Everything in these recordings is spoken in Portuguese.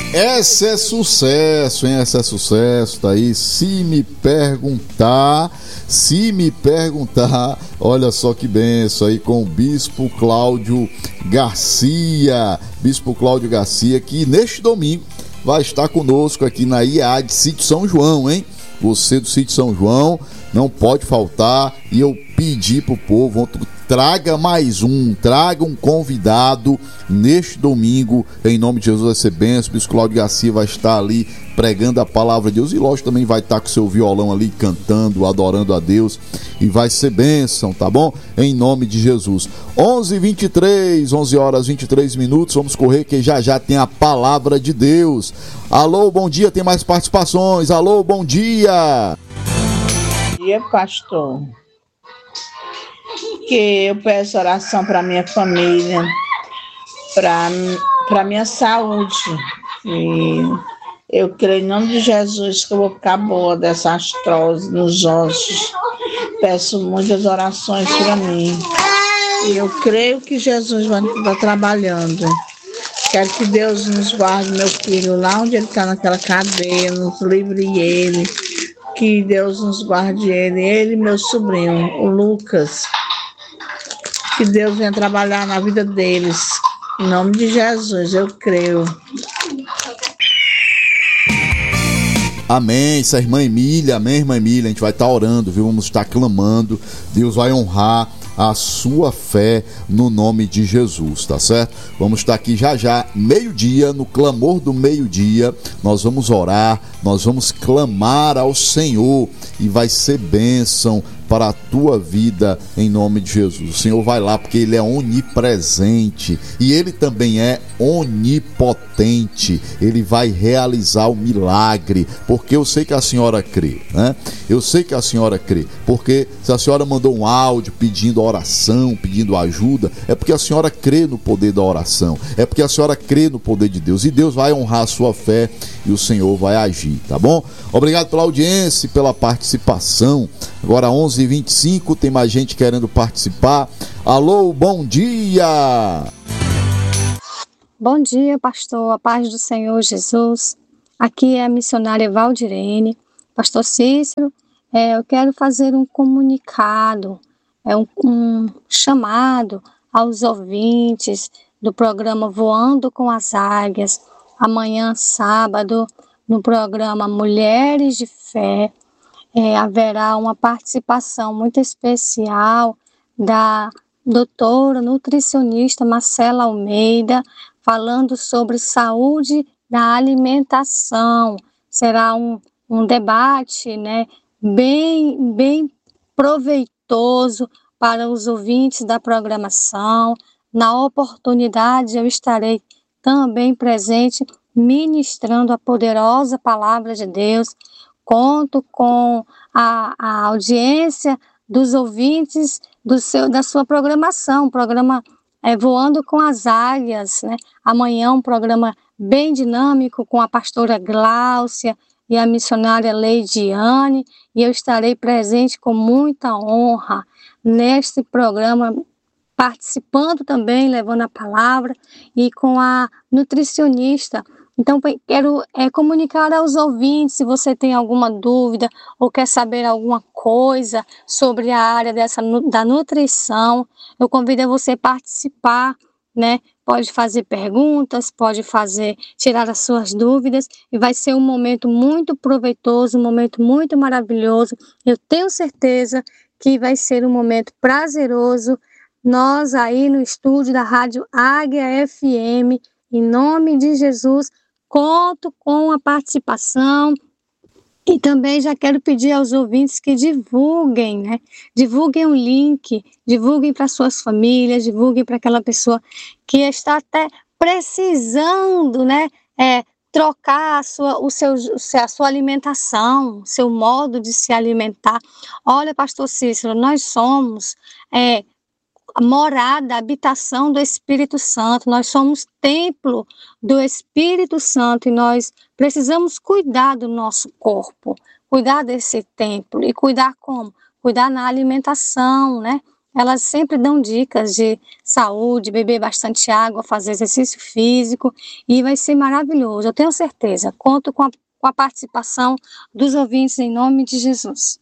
Esse é sucesso, hein? Esse é sucesso, tá aí. Se me perguntar, olha só que benção aí com o Bispo Cláudio Garcia. Bispo Cláudio Garcia, que neste domingo vai estar conosco aqui na IAD Sítio São João, hein? Você do Sítio São João não pode faltar. E eu pedi pro povo, traga um convidado neste domingo, em nome de Jesus. Vai ser bênção. O Bispo Cláudio Garcia vai estar ali pregando a palavra de Deus, e lógico também vai estar com seu violão ali cantando, adorando a Deus, e vai ser bênção, tá bom? Em nome de Jesus. 11 horas 23 minutos, vamos correr que já tem a palavra de Deus. Alô, bom dia, tem mais participações. Alô, bom dia. Bom dia, pastor. Que eu peço oração para minha família, para minha saúde. E eu creio em nome de Jesus que eu vou ficar boa dessa artrose nos ossos. Peço muitas orações para mim. E eu creio que Jesus vai estar trabalhando. Quero que Deus nos guarde meu filho lá onde ele está naquela cadeia, nos livre ele. Que Deus nos guarde ele e meu sobrinho, o Lucas. Que Deus venha trabalhar na vida deles. Em nome de Jesus, eu creio. Amém, essa irmã Emília, amém, irmã Emília, a gente vai estar orando, viu? Vamos estar clamando, Deus vai honrar a sua fé no nome de Jesus, tá certo? Vamos estar aqui já, meio-dia, no clamor do meio-dia, nós vamos orar, nós vamos clamar ao Senhor, e vai ser bênção para a tua vida em nome de Jesus. O Senhor vai lá porque Ele é onipresente e Ele também é onipotente. Ele vai realizar o milagre, porque eu sei que a senhora crê, né? Eu sei que a senhora crê, porque se a senhora mandou um áudio pedindo oração, pedindo ajuda, é porque a senhora crê no poder da oração, é porque a senhora crê no poder de Deus, e Deus vai honrar a sua fé e o Senhor vai agir, tá bom? Obrigado pela audiência e pela participação. Agora 11h25, tem mais gente querendo participar. Alô, bom dia! Bom dia, pastor, a paz do Senhor Jesus. Aqui é a missionária Valdirene. Pastor Cícero, eu quero fazer um comunicado, um chamado aos ouvintes do programa Voando com as Águias. Amanhã, sábado, no programa Mulheres de Fé, haverá uma participação muito especial da doutora nutricionista Marcela Almeida, falando sobre saúde da alimentação. Será um debate, né, bem proveitoso para os ouvintes da programação. Na oportunidade, eu estarei também presente, ministrando a poderosa palavra de Deus. Conto com a audiência dos ouvintes da sua programação, programa Voando com as Águias, né? Amanhã um programa bem dinâmico com a pastora Gláucia e a missionária Leidiane, e eu estarei presente com muita honra neste programa, participando também, levando a palavra, e com a nutricionista. Então, quero comunicar aos ouvintes, se você tem alguma dúvida ou quer saber alguma coisa sobre a área da nutrição, eu convido a você participar, né? Pode fazer perguntas, tirar as suas dúvidas, e vai ser um momento muito proveitoso, um momento muito maravilhoso. Eu tenho certeza que vai ser um momento prazeroso. Nós aí no estúdio da Rádio Águia FM, em nome de Jesus, conto com a participação. E também já quero pedir aos ouvintes que divulguem, né? Divulguem o link, divulguem para suas famílias, divulguem para aquela pessoa que está até precisando, né? Trocar a sua alimentação, seu modo de se alimentar. Olha, pastor Cícero, nós somos a morada, a habitação do Espírito Santo, nós somos templo do Espírito Santo, e nós precisamos cuidar do nosso corpo, cuidar desse templo. E cuidar como? Cuidar na alimentação, né? elas sempre dão dicas de saúde, beber bastante água, fazer exercício físico, e vai ser maravilhoso, eu tenho certeza. Conto com a participação dos ouvintes em nome de Jesus.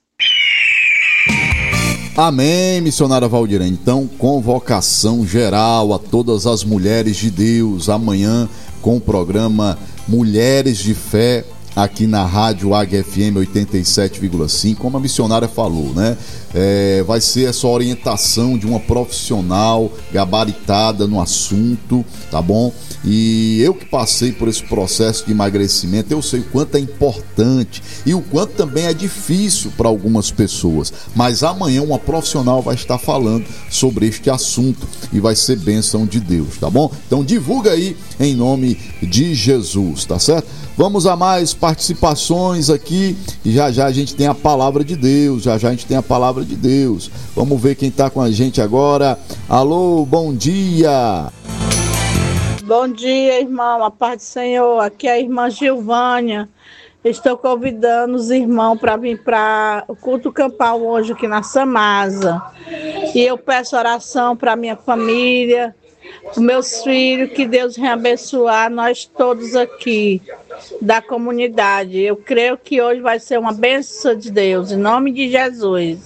Amém, missionária Valdirene. Então, convocação geral a todas as mulheres de Deus, amanhã com o programa Mulheres de Fé, aqui na Rádio Águia FM 87,5, como a missionária falou, né? Vai ser essa orientação de uma profissional gabaritada no assunto, tá bom? E eu que passei por esse processo de emagrecimento, eu sei o quanto é importante e o quanto também é difícil para algumas pessoas. Mas amanhã uma profissional vai estar falando sobre este assunto e vai ser bênção de Deus, tá bom? Então divulga aí em nome de Jesus, tá certo? Vamos a mais participações aqui e já a gente tem a palavra de Deus, já a gente tem a palavra de Deus. Vamos ver quem está com a gente agora. Alô, bom dia! Bom dia, irmão, a paz do Senhor. Aqui é a irmã Gilvânia. Estou convidando os irmãos para vir para o culto campal hoje aqui na Samasa. E eu peço oração para minha família, para meus filhos, que Deus venha abençoar nós todos aqui da comunidade. Eu creio que hoje vai ser uma bênção de Deus, em nome de Jesus.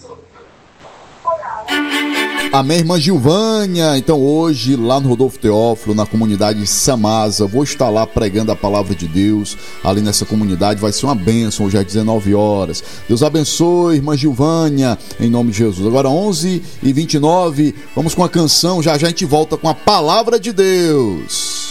Amém, irmã Gilvânia. Então hoje, lá no Rodolfo Teófilo, na comunidade Samasa, vou estar lá pregando a palavra de Deus, ali nessa comunidade, vai ser uma bênção, hoje às 19 horas. Deus abençoe, irmã Gilvânia, em nome de Jesus. Agora 11h29, vamos com a canção, já a gente volta com a palavra de Deus.